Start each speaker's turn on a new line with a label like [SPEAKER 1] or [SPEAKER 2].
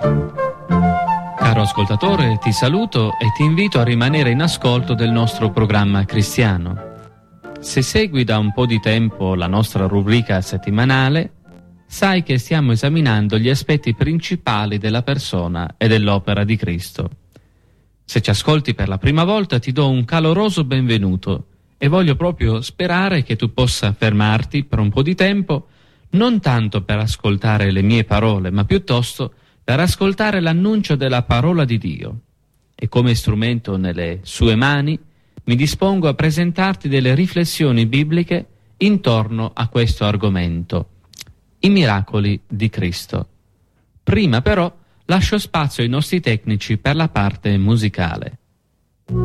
[SPEAKER 1] Caro ascoltatore, ti saluto e ti invito a rimanere in ascolto del nostro programma cristiano. Se segui da un po' di tempo la nostra rubrica settimanale, sai che stiamo esaminando gli aspetti principali della persona e dell'opera di Cristo. Se ci ascolti per la prima volta ti do un caloroso benvenuto e voglio proprio sperare che tu possa fermarti per un po' di tempo, non tanto per ascoltare le mie parole, ma piuttosto per ascoltare l'annuncio della parola di Dio. E come strumento nelle sue mani mi dispongo a presentarti delle riflessioni bibliche intorno a questo argomento, i miracoli di Cristo. Prima però lascio spazio ai nostri tecnici per la parte musicale.